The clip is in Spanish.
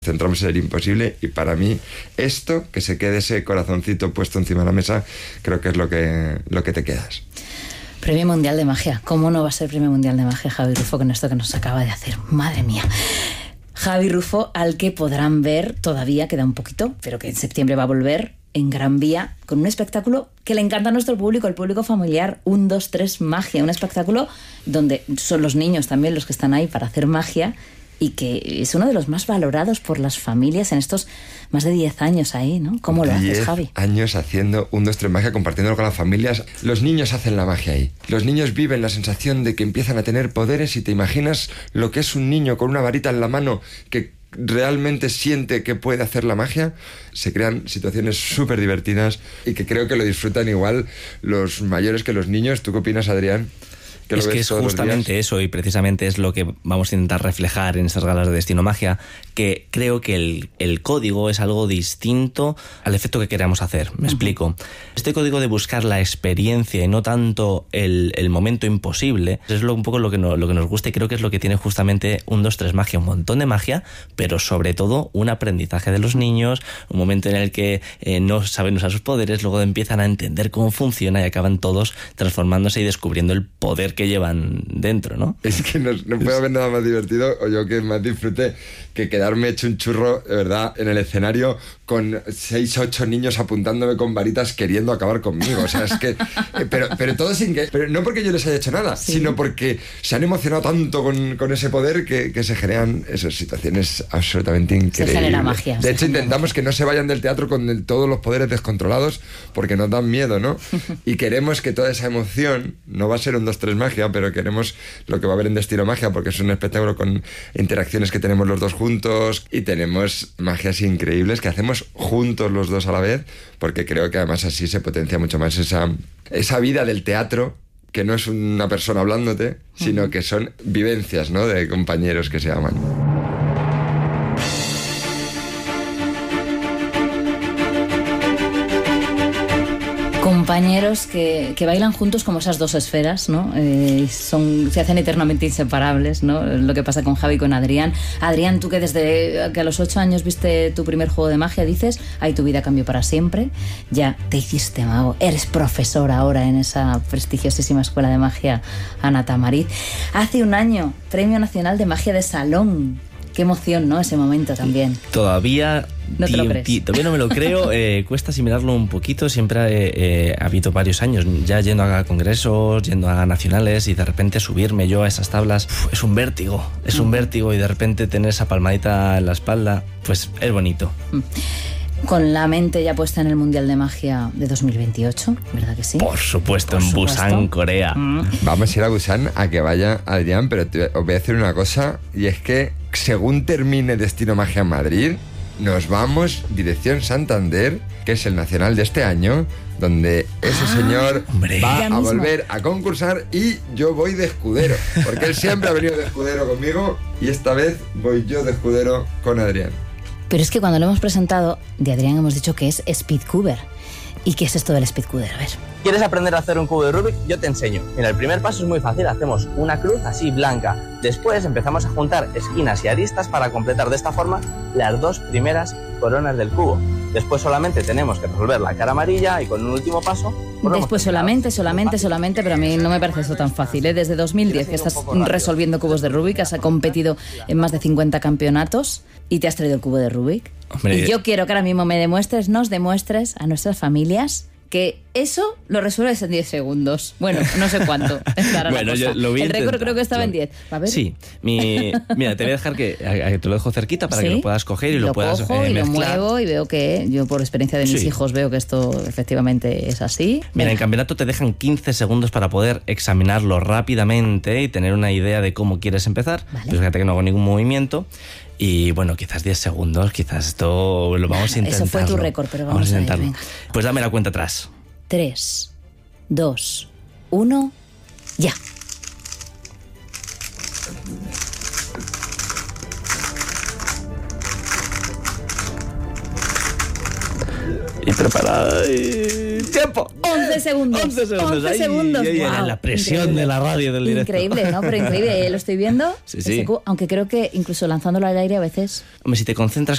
centramos en el imposible, y para mí esto, que se quede ese corazoncito puesto encima de la mesa, creo que es lo que te quedas. Premio Mundial de Magia. ¿Cómo no va a ser Premio Mundial de Magia Javi Rufo con esto que nos acaba de hacer? Madre mía. Javi Rufo, al que podrán ver, todavía queda un poquito, pero que en septiembre va a volver en Gran Vía con un espectáculo que le encanta a nuestro público, el público familiar, 1, 2, 3 Magia, un espectáculo donde son los niños también los que están ahí para hacer magia, y que es uno de los más valorados por las familias en estos más de 10 años ahí, ¿no? ¿Cómo lo haces, Javi? 10 años haciendo 1, 2, 3 Magia, compartiéndolo con las familias. Los niños hacen la magia ahí. Los niños viven la sensación de que empiezan a tener poderes, y te imaginas lo que es un niño con una varita en la mano que realmente siente que puede hacer la magia. Se crean situaciones súper divertidas y que creo que lo disfrutan igual los mayores que los niños. ¿Tú qué opinas, Adrián? Es que es justamente eso, y precisamente es lo que vamos a intentar reflejar en estas galas de Destino Magia, que creo que el código es algo distinto al efecto que queramos hacer. Me explico. Este código de buscar la experiencia y no tanto el momento imposible es un poco lo que nos gusta, y creo que es lo que tiene justamente 1, 2, 3 Magia. Un montón de magia, pero sobre todo un aprendizaje de los niños, un momento en el que no saben usar sus poderes, luego empiezan a entender cómo funciona y acaban todos transformándose y descubriendo el poder que llevan dentro, ¿no? Es que no puede haber nada más divertido, o yo que más disfruté, que quedarme hecho un churro, de verdad, en el escenario con 6 o 8 niños apuntándome con varitas queriendo acabar conmigo. O sea, es que... Pero todo sin que... Pero no porque yo les haya hecho nada, sino porque se han emocionado tanto con ese poder que se generan esas situaciones absolutamente increíbles. Se genera magia. De hecho, intentamos que no se vayan del teatro con todos los poderes descontrolados, porque nos dan miedo, ¿no? Y queremos que toda esa emoción, no va a ser 1, 2, 3 Magia, pero queremos lo que va a haber en Destino Magia, porque es un espectáculo con interacciones que tenemos los dos juntos, y tenemos magias increíbles que hacemos juntos los dos a la vez, porque creo que además así se potencia mucho más esa vida del teatro, que no es una persona hablándote, sino que son vivencias, ¿no?, de compañeros que se aman. Compañeros que bailan juntos como esas dos esferas, ¿no? Se hacen eternamente inseparables, ¿no? Lo que pasa con Javi y con Adrián. Adrián, tú que desde que a los 8 años viste tu primer juego de magia, dices, ahí tu vida cambió para siempre, ya te hiciste mago, eres profesor ahora en esa prestigiosísima escuela de magia Ana Tamariz. Hace un año, Premio Nacional de Magia de Salón. Qué emoción, ¿no? Ese momento también. Todavía no te lo crees. Todavía no me lo creo. Cuesta asimilarlo un poquito. Siempre ha habido varios años ya yendo a congresos, yendo a nacionales, y de repente subirme yo a esas tablas, es un vértigo. Es un vértigo, y de repente tener esa palmadita en la espalda, pues es bonito. Con la mente ya puesta en el Mundial de Magia de 2028, ¿verdad que sí? Por supuesto, en Busan, Corea. Vamos a ir a Busan a que vaya Adrián, pero os voy a decir una cosa, y es que según termine Destino Magia Madrid, nos vamos dirección Santander, que es el nacional de este año, donde ese señor va a volver a concursar, y yo voy de escudero, porque él siempre ha venido de escudero conmigo, y esta vez voy yo de escudero con Adrián. Pero es que cuando lo hemos presentado, de Adrián hemos dicho que es speedcuber. ¿Y qué es esto del speedcuber? A ver. ¿Quieres aprender a hacer un cubo de Rubik? Yo te enseño. Mira, el primer paso es muy fácil. Hacemos una cruz así blanca. Después empezamos a juntar esquinas y aristas para completar de esta forma las 2 primeras coronas del cubo. Después solamente tenemos que resolver la cara amarilla, y con un último paso... Después solamente, pero a mí no me parece eso tan fácil, ¿eh? Desde 2010 que estás resolviendo cubos de Rubik, has competido en más de 50 campeonatos y te has traído el cubo de Rubik. Hombre. Y yo quiero que ahora mismo nos demuestres a nuestras familias que eso lo resuelves en 10 segundos. Bueno, no sé cuánto. Bueno, yo lo vi. El récord creo que estaba en 10. A ver. Sí. Mira, te voy a dejar que te lo dejo cerquita para que lo puedas coger y lo puedas cojo y mezclar. Lo muevo, y veo que, yo por experiencia de mis hijos veo que esto efectivamente es así. Mira, en campeonato te dejan 15 segundos para poder examinarlo rápidamente y tener una idea de cómo quieres empezar. Vale. Pues fíjate que no hago ningún movimiento. Y bueno, quizás 10 segundos, quizás esto lo vamos a intentar. Eso fue tu récord, pero vamos a intentarlo. Venga. Pues dame la cuenta atrás. 3, 2, 1, ya. Y preparada. ¡Tiempo! 11 segundos. 11 segundos. 11 segundos. Wow, la presión increíble. De la radio del directo. Increíble, ¿no? Pero increíble. Lo estoy viendo. Sí. Aunque creo que incluso lanzándolo al aire a veces... Hombre, si te concentras